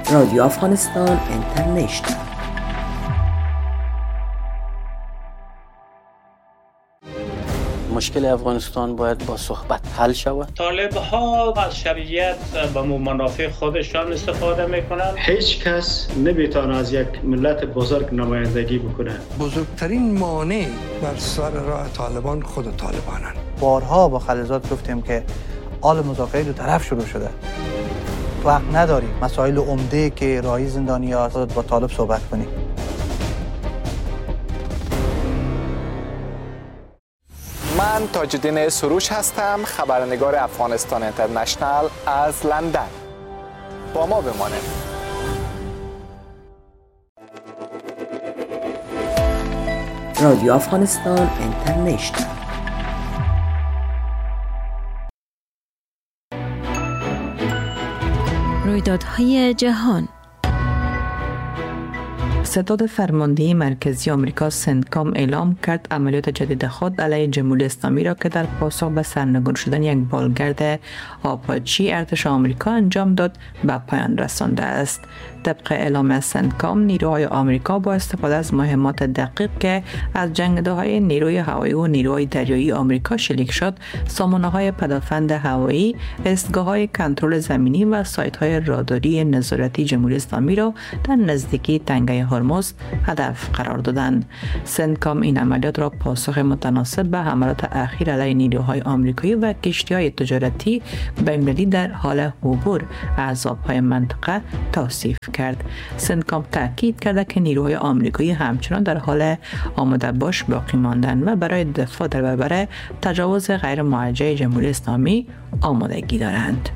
رادیو افغانستان اینترنشنال. مشکل افغانستان باید با صحبت حل شود. طالب ها از شریعت به منافع خودشان استفاده میکنند. هیچ کس نمیتونه از یک ملت بزرگ نمایندگی بکنه. بزرگترین مانع بر سر راه طالبان خود طالبانن. بارها با خلیزات گفتیم که حال مذاکره دو طرف شروع شده. وقت نداریم مسائل عمده که راهی زندانی‌ها با طالب صحبت کنیم. من تاج‌الدین سروش هستم، خبرنگار افغانستان اینترنشنال از لندن. با ما بمانید. رادیو افغانستان اینترنشنال. رویدادهای جهان. ستاد فرماندهی مرکزی آمریکا سنتکام اعلام کرد عملیات جدید خود علیه جمهوری اسلامی را که در پاسخ به سرنگون شدن یک بالگرد آپاچی ارتش آمریکا انجام داد به پایان رسانده است. طبق اعلام سنتکام نیروهای آمریکا با استفاده از مهمات دقیق که از جنگنده‌های نیروی هوایی و نیروهای دریایی آمریکا شلیک شد، سامانه‌های پدافند هوایی، ایستگاه‌های کنترل زمینی و سایت‌های راداری نظارتی جمهوری اسلامی را در نزدیکی تنگه هرمز هدف قرار دادند. سنتکام این عملیات را پاسخ متناسب به حملات اخیر علیه نیروهای آمریکایی و کشتی‌های تجارتی بین‌المللی در حال عبور از آب‌های منطقه توصیف کرد. سنتکام تاکید کرده که نیروهای آمریکایی همچنان در حال آماده باش باقی ماندن و برای دفاع در برابر تجاوز غیر موجه جمهوری اسلامی آمادگی دارند.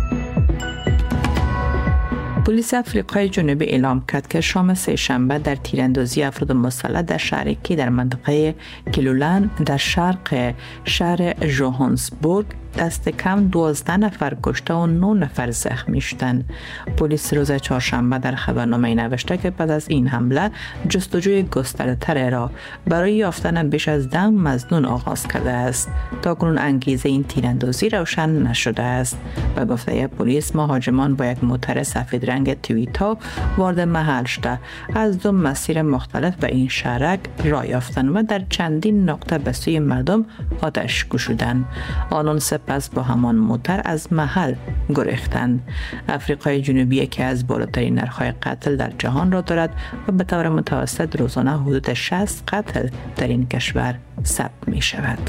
پلیس آفریقای جنوبی اعلام کرد که شام سه‌شنبه در تیراندازی افراد مسلح در شهر کی در منطقه کلولن در شرق شهر جوهانسبورگ دست کم 12 نفر کشته و 9 نفر زخمی شدند. پلیس روز چهارشنبه در خبرنامه نوشته که پس از این حمله جستجوی گسترده‌تر را برای یافتن بیش از 10 مظنون آغاز کرده است. تاکنون انگیزه این تیراندازی روشن نشده است. به گفته پلیس مهاجمان با یک موتر سفید رنگ تویوتا وارد محل شده از 2 مسیر مختلف به این شهرک راه یافتند و در چندین نقطه به سوی مردم آتش گشودند. آنان پس با همان موتر از محل گریختند. آفریقای جنوبی که از بالاترین نرخ‌های قتل در جهان را دارد و به طور متوسط روزانه حدود 60 قتل در این کشور ثبت می شود.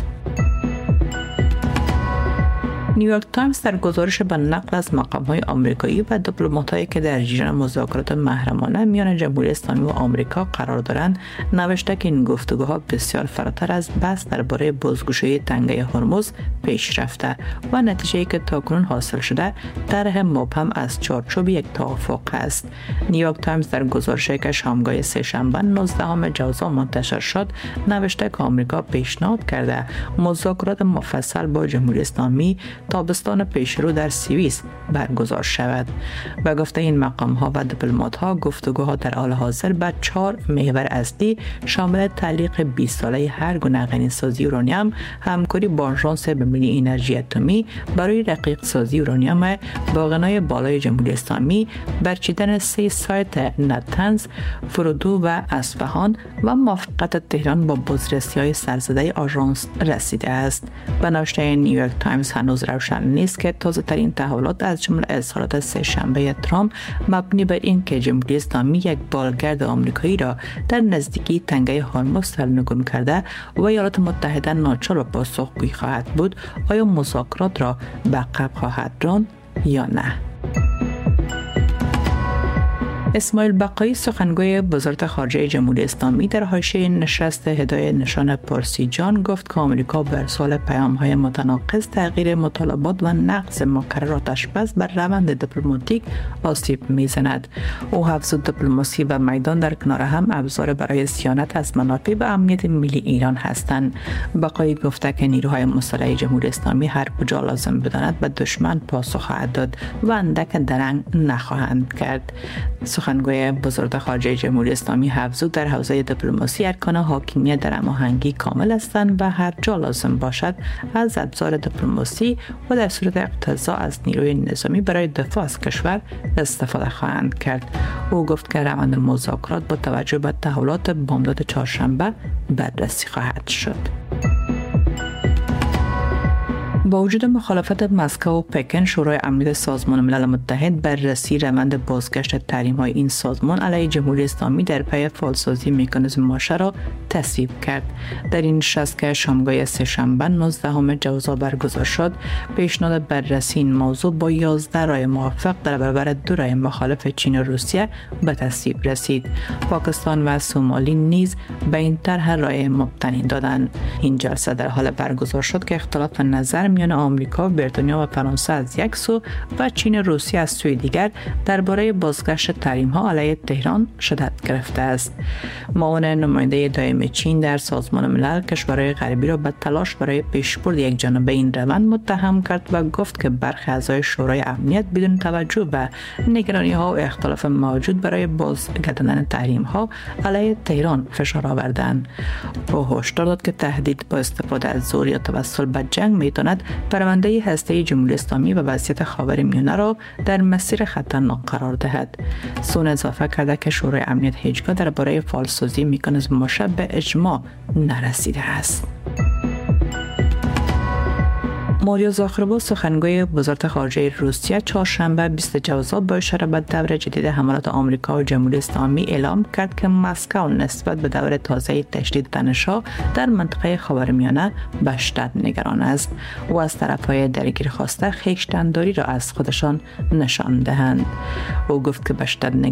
نیویورک تایمز در گزارش به نقل از مقام‌های آمریکایی و دیپلمات‌هایی که در جریان مذاکرات محرمانه میان جمهوری اسلامی و آمریکا قرار دارند نوشته که این گفتگوها بسیار فراتر از بحث درباره بازگشایی تنگه هرمز پیش رفته و نتیجه‌ای که تاکنون حاصل شده طرح مبهم از چارچوب یک توافق است. نیویورک تایمز در گزارشی که شامگاه سه‌شنبه 19 ژوئن منتشر شد نوشته که آمریکا پیشنهاد کرده مذاکرات مفصل با جمهوری اسلامی تابستان پیشرو در سوئیس برگزار شود. به گفته این مقام‌ها و دیپلمات‌ها گفتگوها در حال حاضر به 4 محور اصلی شامل تعلیق 20 ساله هر گونه غنی‌سازی اورانیوم، همکاری با آژانس بین‌المللی انرژی اتمی برای رقیق سازی اورانیوم با غنای بالای جمهوری اسلامی، برچیدن 3 سایت نتنز، فرودو و اصفهان و موافقت تهران با بازرسی‌های سرزده آژانس رسیده است. به نوشته نیویورک تایمز هنوز روشن نیست که تازه ترین تحولات از جمله اظهارات سه‌شنبه ترامپ مبنی بر این که جمهوری اسلامی یک بالگرد آمریکایی را در نزدیکی تنگه هرمز سرنگون کرده و ایالات متحده ناچار به پاسخگویی خواهد بود، آیا مذاکرات را به عقب خواهد راند یا نه. اسماعیل بقایی سخنگوی وزارت خارجه جمهوری اسلامی در حاشیه نشست هدایت نشان پرسیجان گفت که آمریکا بر ارسال پیام‌های متناقض، تغییر مطالبات و نقض مقرراتش بس بر روند دیپلماتیک آسیب می‌زند. او افزود دیپلماسی و میدان در کنار هم ابزار برای صیانت از منافع و امنیت ملی ایران هستند. بقایی گفته که نیروهای مسلح جمهوری اسلامی هر کجا لازم بداند به دشمن پاسخ خواهد داد و اندک درنگ نخواهند کرد. سخنگوی وزارت خارجه جمهوری اسلامی افزود در حوزه دیپلماسی ارکان حاکمیت در هماهنگی کامل هستند و هر جا لازم باشد از ابزار دیپلماسی و در صورت اقتضا از نیروی نظامی برای دفاع از کشور استفاده خواهند کرد. او گفت که روند مذاکرات با توجه به تحولات بامداد چهارشنبه بررسی خواهد شد. با وجود مخالفت مسکو و پکن، شورای امنیت سازمان ملل متحد بررسی روند بازگشت تحریم‌های این سازمان علیه جمهوری اسلامی در پی فعالسازی مکانیزم ماشه را تصویب کرد. در این نشست که شامگاه سه‌شنبه 19 جوزا برگزار شد، پیشنهاد بررسی این موضوع با 11 رای موافق در برابر 2 رای مخالف چین و روسیه به تصویب رسید. پاکستان و سومالی نیز به این طرح رای مبتنی دادند. این جلسه در حال برگزار شد که اختلاف نظر میان آمریکا، بریتانیا و فرانسه از یک سو و چین و روسیه از سوی دیگر درباره بازگشت تحریم‌ها علیه تهران شدت گرفته است. معاون نماینده دائم چین در سازمان ملل کشورهای غربی را به تلاش برای پیشبرد یک جانبه این روند متهم کرد و گفت که برخی اعضای شورای امنیت بدون توجه به نگرانی‌ها و اختلاف موجود برای بازگرداندن تحریم‌ها علیه تهران فشار آوردند. او هشدار داد که تهدید با استفاده از زور یا توسل به جنگ میتواند پرونده هسته‌ای جمهوری اسلامی و وضعیت خاورمیانه را در مسیر خطرناک قرار دهد. سون اضافه کرده که شورای امنیت هیچگاه درباره فعالسازی مکانیزم ماشه به اجماع نرسیده است. ماریا زاخرووا، سخنگوی وزارت خارجه روسیه، چهارشنبه 20 جوزا با اشاره به دور جدید حملات آمریکا و جمهوری اسلامی اعلام کرد که مسکو نسبت به دور تازه تشدید تنش‌ها در منطقه خاورمیانه به شدت نگران است و از طرف‌های درگیر خواسته خویشتن‌داری را از خودشان نشان دهند. او گفت که به شدت